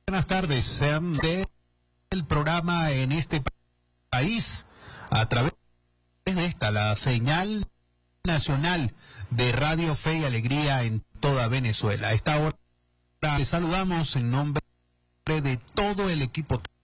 Buenas tardes, sean del programa en este país a través de esta, la señal nacional de Radio Fe y Alegría en toda Venezuela. A esta hora les saludamos en nombre de todo el equipo